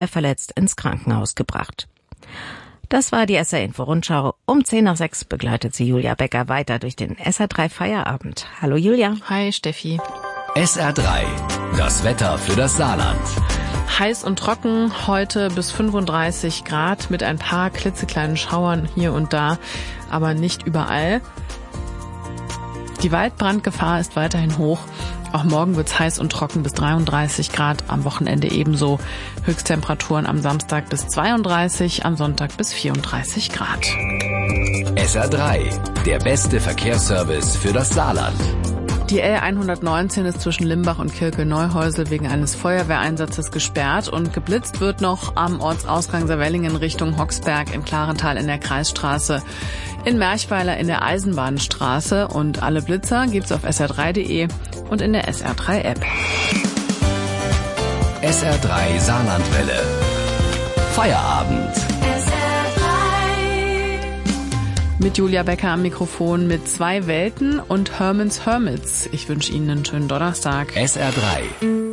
verletzt ins Krankenhaus gebracht. Das war die SR-Info-Rundschau. Um 5:10 begleitet sie Julia Becker weiter durch den SR3 Feierabend. Hallo Julia. Hi Steffi. SR3, das Wetter für das Saarland. Heiß und trocken, heute bis 35 Grad mit ein paar klitzekleinen Schauern hier und da, aber nicht überall. Die Waldbrandgefahr ist weiterhin hoch. Auch morgen wird's heiß und trocken bis 33 Grad, am Wochenende ebenso. Höchsttemperaturen am Samstag bis 32, am Sonntag bis 34 Grad. SR3, der beste Verkehrsservice für das Saarland. Die L119 ist zwischen Limbach und Kirkel-Neuhäusel wegen eines Feuerwehreinsatzes gesperrt und geblitzt wird noch am Ortsausgang Saarwellingen Richtung Hoxberg, in Klarental in der Kreisstraße, in Merchweiler in der Eisenbahnstraße, und alle Blitzer gibt's auf sr3.de und in der SR3-App. SR3 Saarlandwelle. Feierabend. Mit Julia Becker am Mikrofon mit 2 Welten und Herman's Hermits. Ich wünsche Ihnen einen schönen Donnerstag. SR3.